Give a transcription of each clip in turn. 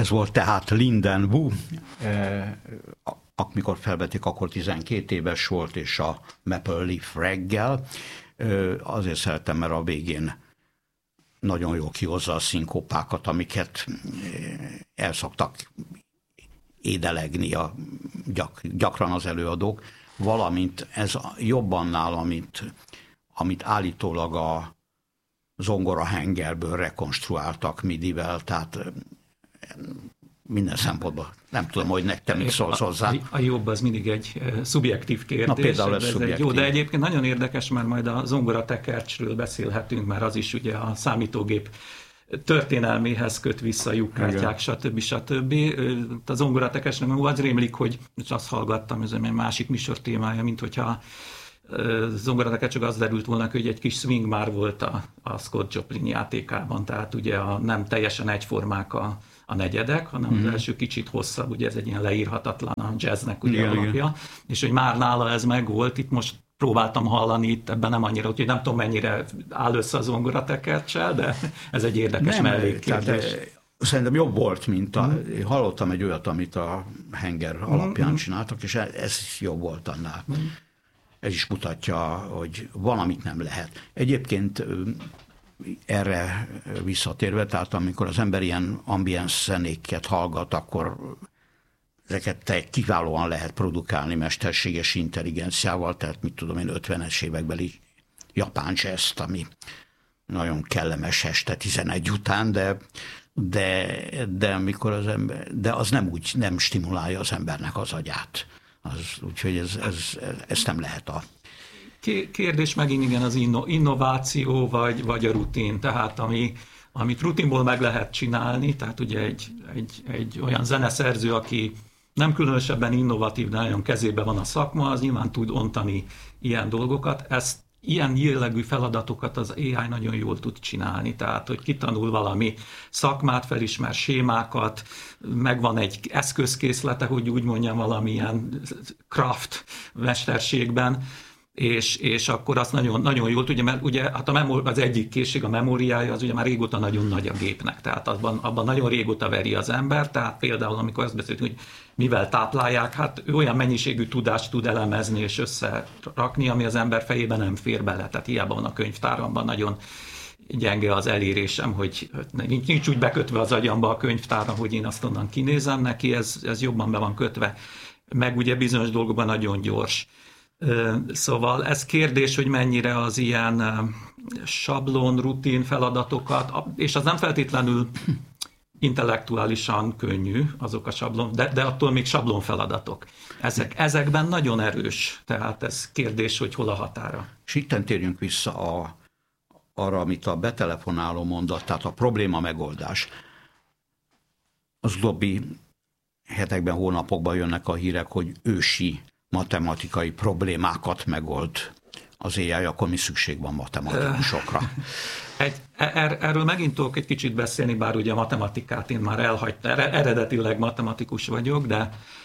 Ez volt tehát Linden Wu, amikor felvették, akkor 12 éves volt, és a Maple Leaf reggel. Azért szeretem, mert a végén nagyon jól kihozza a szinkópákat, amiket el szoktak édelegni gyakran az előadók, valamint ez jobb annál, amit állítólag a zongora hengerből rekonstruáltak midivel, tehát minden szempontból. Nem tudom, hogy nektek mit szólsz hozzá. A jobb az mindig egy szubjektív kérdés. Na, például ez szubjektív. Jó, de egyébként nagyon érdekes, mert majd a zongoratekercsről beszélhetünk, mert az is ugye a számítógép történelméhez köt vissza, lyukkártyák, stb. A zongoratekercsnek az rémlik, hogy azt hallgattam, ez egy másik műsor témája, mint hogyha zongoratekercs csak az derült volna, hogy egy kis swing már volt a Scott Joplin játékában, tehát ugye nem teljesen egyformák a negyedek, hanem az első kicsit hosszabb, ugye ez egy ilyen leírhatatlan a jazznek ugye alapja, és hogy már nála ez megvolt, itt most próbáltam hallani, itt ebben nem annyira, úgyhogy nem tudom mennyire áll össze a zongoratekerccsel, de ez egy érdekes mellékkérdés. Szerintem jobb volt, mint hallottam egy olyat, amit a henger alapján csináltak, és ez jobb volt annál. Ez is mutatja, hogy valamit nem lehet. Egyébként erre visszatérve, tehát amikor az ember ilyen ambience zenéket hallgat, akkor ezeket kiválóan lehet produkálni mesterséges intelligenciával, tehát mit tudom én, 50-es évekbeli japán jazzt, ami nagyon kellemes este 11 után, de amikor az ember, de az nem stimulálja az embernek az agyát. Úgyhogy ez nem lehet Kérdés megint igen az innováció vagy a rutin, tehát amit rutinból meg lehet csinálni, tehát ugye egy olyan zeneszerző, aki nem különösebben innovatív, de nagyon kezében van a szakma, az nyilván tud ontani ilyen dolgokat. Ilyen jellegű feladatokat az AI nagyon jól tud csinálni, tehát hogy kitanul valami szakmát, felismer sémákat, megvan egy eszközkészlete, hogy úgy mondjam, valamilyen craft mesterségben, és akkor azt nagyon, nagyon jól tudja, mert ugye hát az egyik készség, a memóriája, az ugye már régóta nagyon nagy a gépnek, tehát abban nagyon régóta veri az ember, tehát például amikor azt beszéltünk, hogy mivel táplálják, hát ő olyan mennyiségű tudást tud elemezni és összerakni, ami az ember fejében nem fér bele, tehát hiába van a könyvtáramban nagyon gyenge az elérésem, hogy nincs úgy bekötve az agyamba a könyvtára, hogy én azt onnan kinézem neki, ez jobban be van kötve, meg ugye bizonyos dolgokban nagyon gyors. Szóval ez kérdés, hogy mennyire az ilyen sablon, rutin feladatokat, és az nem feltétlenül intellektuálisan könnyű, azok a sablon, de attól még sablon feladatok. Ezekben nagyon erős, tehát ez kérdés, hogy hol a határa. És itten térjünk vissza arra, amit a betelefonáló mondott, tehát a probléma megoldás. Az utóbbi hetekben, hónapokban jönnek a hírek, hogy ősi matematikai problémákat megold az AI, akkor mi szükség van matematikusokra? Erről megint tudok egy kicsit beszélni, bár ugye a matematikát én már elhagytam, eredetileg matematikus vagyok, de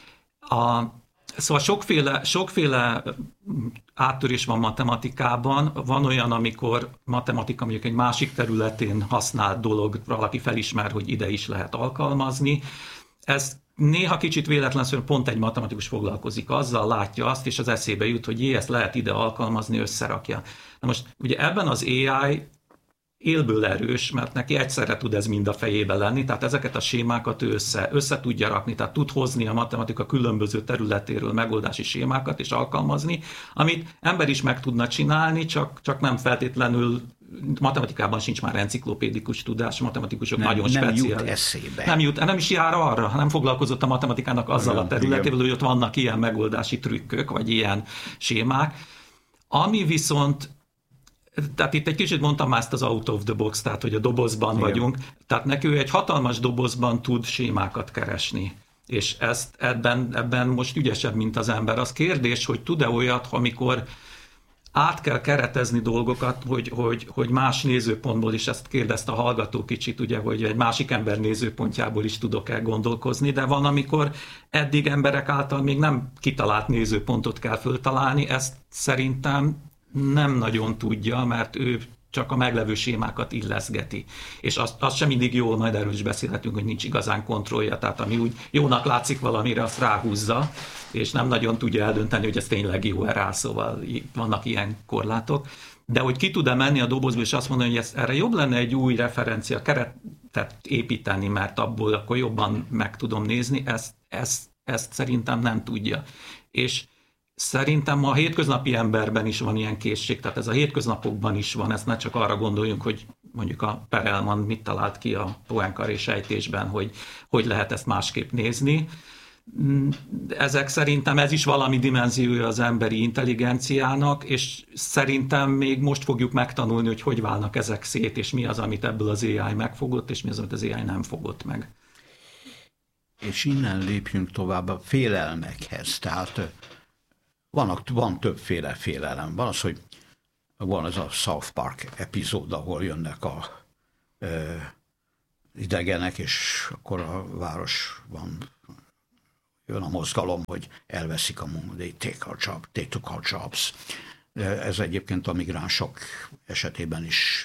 szóval sokféle áttörés van matematikában. Van olyan, amikor matematika mondjuk egy másik területén használt dolog, valaki felismer, hogy ide is lehet alkalmazni. Ez néha kicsit véletlenül pont egy matematikus foglalkozik azzal, látja azt, és az eszébe jut, hogy ezt lehet ide alkalmazni, összerakja. Na most ugye ebben az AI élből erős, mert neki egyszerre tud ez mind a fejébe lenni, tehát ezeket a sémákat ő össze tudja rakni, tehát tud hozni a matematika különböző területéről megoldási sémákat és alkalmazni, amit ember is meg tudna csinálni, csak nem feltétlenül, matematikában sincs már enciklopédikus tudás, matematikusok nagyon speciális. Nem jut eszébe. Nem is jár arra, nem foglalkozott a matematikának azzal a területével, hogy ott vannak ilyen megoldási trükkök, vagy ilyen sémák. Ami viszont, tehát itt egy kicsit mondtam már ezt az out of the box, tehát hogy a dobozban vagyunk, tehát neki ő egy hatalmas dobozban tud sémákat keresni. És ebben most ügyesebb, mint az ember. Az kérdés, hogy tud-e olyat, amikor át kell keretezni dolgokat, hogy más nézőpontból is, ezt kérdezte a hallgató kicsit, ugye, hogy egy másik ember nézőpontjából is tudok elgondolkozni, de van, amikor eddig emberek által még nem kitalált nézőpontot kell föltalálni, ezt szerintem nem nagyon tudja, mert ő csak a meglevő sémákat illeszgeti. És az sem mindig jó, majd erről is beszélhetünk, hogy nincs igazán kontrollja, tehát ami úgy jónak látszik valamire, azt ráhúzza, és nem nagyon tudja eldönteni, hogy ez tényleg jó-e rá, szóval vannak ilyen korlátok. De hogy ki tud-e menni a dobozból, és azt mondani, hogy erre jobb lenne egy új referencia keretet építeni, mert abból akkor jobban meg tudom nézni, ezt szerintem nem tudja. És szerintem a hétköznapi emberben is van ilyen készség, tehát ez a hétköznapokban is van, ezt ne csak arra gondoljunk, hogy mondjuk a Perelman mit talált ki a Poincaré sejtésben, hogy lehet ezt másképp nézni. Ezek szerintem ez is valami dimenziója az emberi intelligenciának, és szerintem még most fogjuk megtanulni, hogy válnak ezek szét, és mi az, amit ebből az AI megfogott, és mi az, amit az AI nem fogott meg. És innen lépjünk tovább a félelmekhez. Tehát van többféle félelem. Van az, hogy van ez a South Park epizód, ahol jönnek a idegenek, és akkor a városban jön a mozgalom, hogy elveszik a munkát, they took our jobs. Ez egyébként a migránsok esetében is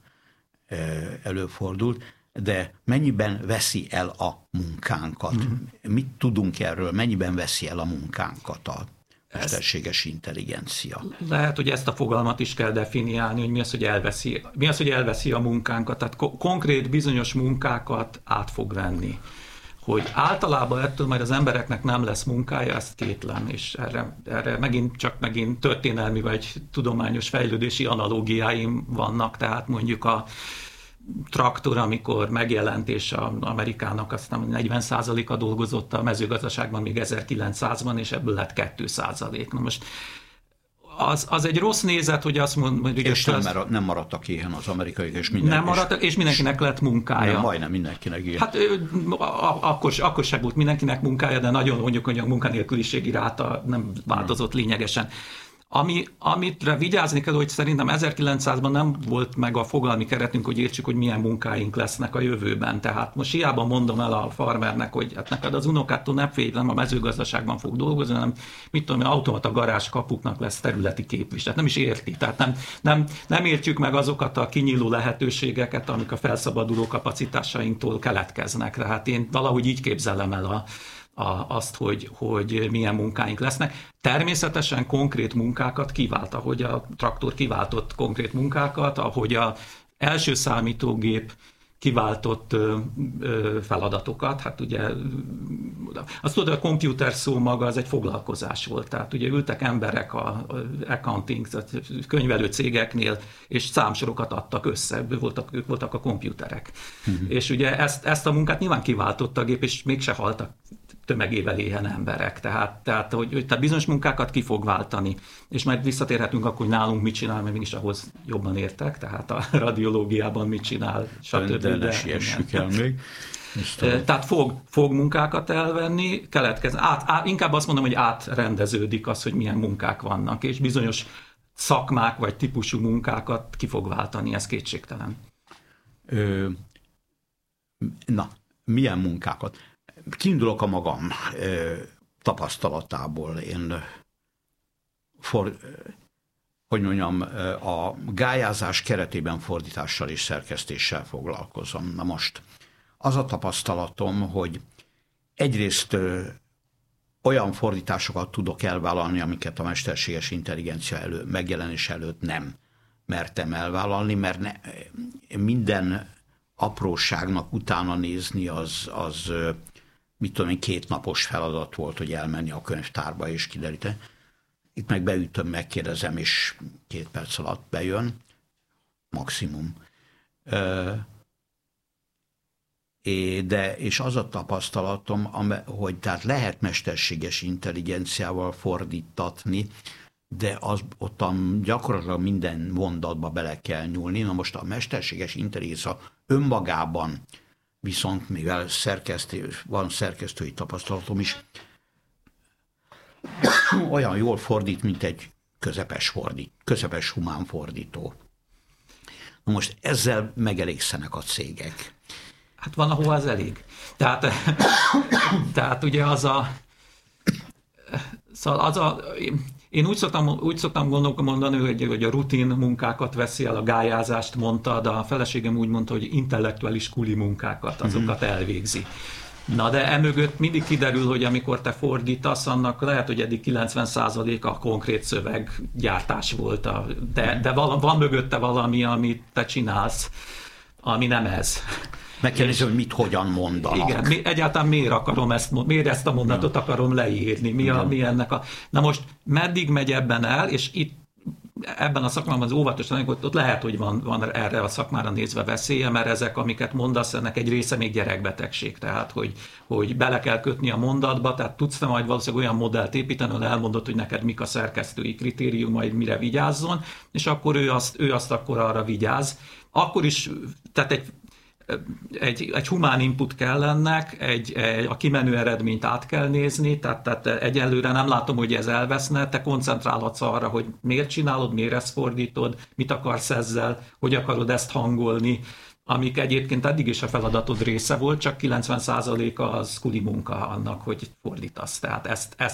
előfordult, de mennyiben veszi el a munkánkat? Mit tudunk erről? Mennyiben veszi el a munkánkat a mesterséges intelligencia? Lehet, hogy ezt a fogalmat is kell definiálni, hogy mi az, hogy elveszi a munkánkat. Tehát konkrét bizonyos munkákat át fog venni. Hogy általában ettől majd az embereknek nem lesz munkája, ezt kétlem, és erre megint történelmi vagy tudományos fejlődési analógiáim vannak, tehát mondjuk a traktor, amikor megjelent, és Amerikának aztán 40%-a dolgozott a mezőgazdaságban még 1900-ban, és ebből lett 2%. Na most az egy rossz nézet, hogy azt mondom, hogy... És nem maradtak éhen az amerikaiak, és nem maradtak, és mindenkinek lett munkája. Nem, majdnem mindenkinek éhen. Hát akkor sem volt mindenkinek munkája, de nagyon mondjuk, hogy a munkanélküliségi ráta nem változott lényegesen. Amitre vigyázni kell, hogy szerintem 1900-ban nem volt meg a fogalmi keretünk, hogy értsük, hogy milyen munkáink lesznek a jövőben. Tehát most hiába mondom el a farmernek, hogy hát neked az unokától ne félj, nem a mezőgazdaságban fog dolgozni, hanem mit tudom, automata garázs kapuknak lesz területi képviselet. Nem is érti. Tehát nem értjük meg azokat a kinyíló lehetőségeket, amik a felszabaduló kapacitásainktól keletkeznek. Tehát én valahogy így képzelem el azt, hogy milyen munkáink lesznek. Természetesen konkrét munkákat kivált, ahogy a traktor kiváltott konkrét munkákat, ahogy az első számítógép kiváltott feladatokat. Hát ugye azt tudod, a komputer szó maga az egy foglalkozás volt. Tehát ugye ültek emberek a accounting, könyvelő cégeknél, és számsorokat adtak össze, ők voltak a komputerek. És ugye ezt a munkát nyilván kiváltotta a gép, és mégse haltak tömegével éhen emberek. Tehát bizonyos munkákat ki fog váltani. És majd visszatérhetünk akkor, hogy nálunk mit csinál, mert mégis ahhoz jobban értek, tehát a radiológiában mit csinál, stb. De ne siessük el még. Tehát fog munkákat elvenni, inkább azt mondom, hogy átrendeződik az, hogy milyen munkák vannak, és bizonyos szakmák vagy típusú munkákat ki fog váltani, ez kétségtelen. Milyen munkákat? Kiindulok a magam tapasztalatából. Én a gályázás keretében fordítással és szerkesztéssel foglalkozom. Na most az a tapasztalatom, hogy egyrészt olyan fordításokat tudok elvállalni, amiket a mesterséges intelligencia megjelenés előtt nem mertem elvállalni, mert minden apróságnak utána nézni az mit tudom én, 2 napos feladat volt, hogy elmenni a könyvtárba és kideríteni. Itt meg beütöm, megkérdezem, és 2 perc alatt bejön, maximum. És az a tapasztalatom, hogy tehát lehet mesterséges intelligenciával fordítatni, de ott gyakorlatilag minden mondatba bele kell nyúlni. Na most a mesterséges intelligencia önmagában viszont mivel van szerkesztői tapasztalatom is, olyan jól fordít, mint egy közepes humán fordító. Na most ezzel megelégszenek a cégek. Hát van, ahol az elég. Tehát ugye Én úgy szoktam mondani, hogy a rutin munkákat veszi el, a gályázást mondta, de a feleségem úgy mondta, hogy intellektuális kuli munkákat, azokat elvégzi. Na de emögött mindig kiderül, hogy amikor te fordítasz, annak lehet, hogy eddig 90%-a konkrét szöveggyártás volt, de van mögötte valami, amit te csinálsz, ami nem ez. Meg kell nézni, hogy mit, hogyan mondanak. Igen, egyáltalán miért ezt a mondatot akarom leírni, mi ennek a... Na most meddig megy ebben el, és itt ebben a szakmában az óvatosan, ott lehet, hogy van erre a szakmára nézve veszélye, mert ezek, amiket mondasz, ennek egy része még gyerekbetegség, tehát hogy bele kell kötni a mondatba, tehát tudsz te majd valószínűleg olyan modellt építeni, ahol elmondod, hogy neked mik a szerkesztői kritériumaid, mire vigyázzon, és akkor ő azt akkor arra vigyáz. Akkor is, tehát egy humán input kell ennek, a kimenő eredményt át kell nézni, tehát egyelőre nem látom, hogy ez elveszne, te koncentrálhatsz arra, hogy miért csinálod, miért ezt fordítod, mit akarsz ezzel, hogy akarod ezt hangolni, amik egyébként eddig is a feladatod része volt, csak 90%-a az kuli munka annak, hogy fordítasz. Tehát ezt